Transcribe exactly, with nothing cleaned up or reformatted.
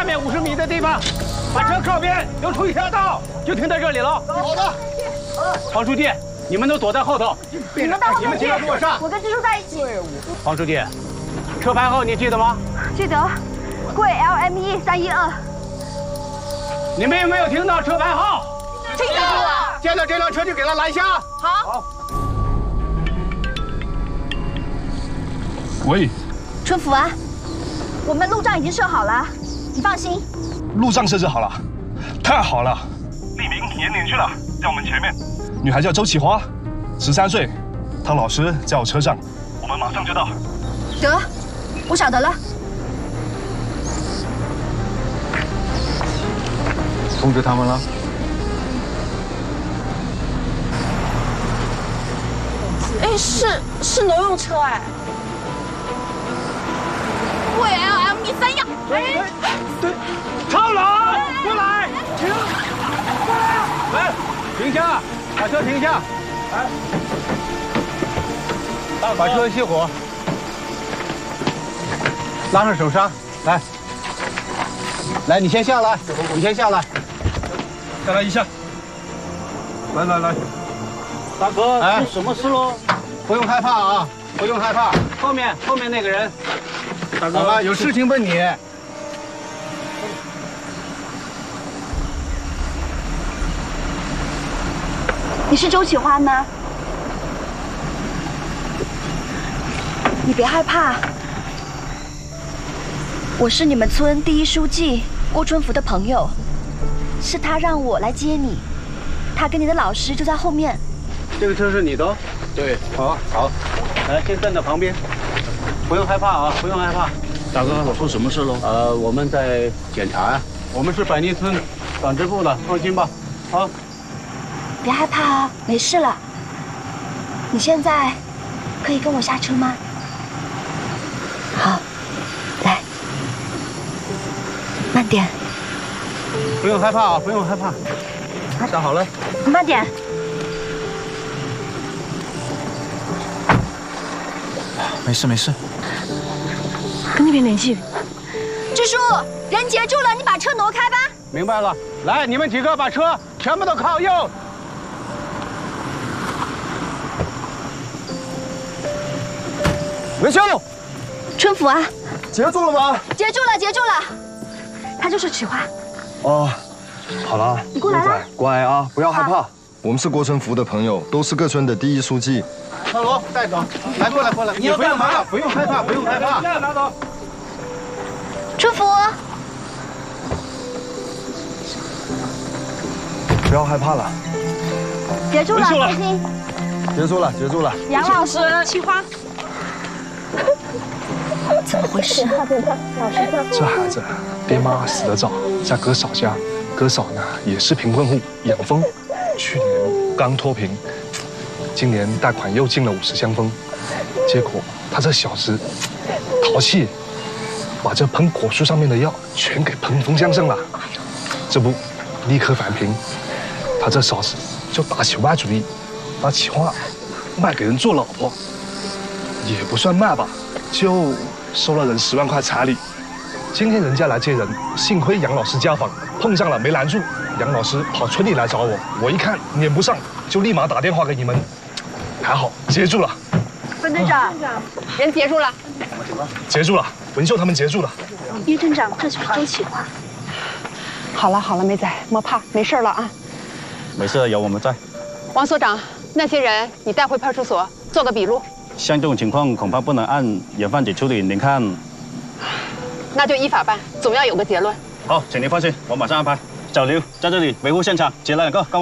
下面五十米的地方，把车靠边，留出一条道，就停在这里了。 好的。 黄书记，你们都躲在后头。 你们到后面去， 跟我上。 我跟支书在一起。 黄书记，车牌号你记得吗？ 记得，贵 L M 一三一二。 你们有没有听到车牌号？ 听到了。 见到这辆车就给他拦下。 好。 好。 喂。 春福啊，我们路障已经设好了，你放心。 路障设置好了，太好了。 立明眼领去了，在我们前面。 女孩叫周启华，十三岁，汤老师在我车上。 我们马上就到。 得，我晓得了。 通知他们了。 哎，是是农用车哎。 贵 L M 一三一二。 对对，超老，过来，停，过来，来，停下，把车停下，来，把车熄火，拉上手刹，来，来，你先下来，你先下来， 下来一下，来来来， 大哥，哎，什么事喽？不用害怕啊，不用害怕，后面后面那个人，大哥，有事情问你。 你是周启华吗？你别害怕，我是你们村第一书记郭春福的朋友，是他让我来接你，他跟你的老师就在后面。 这个车是你的？对，好，好，来，先站在旁边，不用害怕啊，不用害怕。 大哥，我出什么事喽？ 呃，我们在检查呀，我们是百利村党支部的，放心吧，啊。 别害怕啊，没事了。你现在可以跟我下车吗？好，来，慢点。 不用害怕啊，不用害怕。站好了。 慢点。 没事没事。 跟那边联系。 支书，人截住了，你把车挪开吧。 明白了，来，你们几个把车全部都靠右。 没事。 春福啊， 截住了吗？ 截住了，截住了。他就是启华。 哦，好了， 你过来了， 乖啊，不要害怕。我们是郭春福的朋友，都是各村的第一书记。 上楼，带走。来，过来，过来。你不用怕，不用害怕，不用害怕。拿走。 春福， 不要害怕了。 截住了，放心。 结束了，结束了。 杨老师，启华。 怎么回事？ 这孩子爹妈死得早，在哥嫂家，哥嫂呢也是贫困户，养蜂，去年刚脱贫，今年贷款又进了五十箱蜂，结果他这小子淘气，把这喷果树上面的药全给喷蜂箱上了，这不立刻返贫，他这嫂子就打起歪主意，把启华卖给人做老婆，也不算卖吧。就收了人十万块彩礼。今天人家来接人，幸亏杨老师家访，碰上了没拦住。杨老师跑村里来找我，我一看撵不上，就立马打电话给你们，还好接住了。 分队长， 人截住了， 截住了，文秀他们截住了。 叶镇长，这就是周启华。 好了好了，梅仔，莫怕，没事了啊。 没事，有我们在。 王所长，那些人你带回派出所做个笔录。 像这种情况，恐怕不能按原犯罪处理。您看， 那就依法办，总要有个结论。 好，请您放心，我马上安排。小刘在这里维护现场，其他两个跟我。